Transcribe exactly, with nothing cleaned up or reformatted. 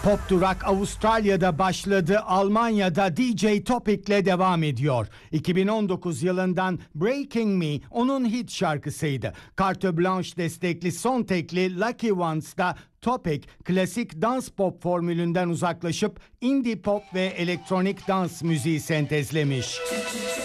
Pop durak Avustralya'da başladı, Almanya'da D J Topic'le devam ediyor. iki bin on dokuz yılından Breaking Me onun hit şarkısıydı. Carte Blanche destekli son tekli Lucky Ones'da Topic klasik dans pop formülünden uzaklaşıp indie pop ve elektronik dans müziği sentezlemiş.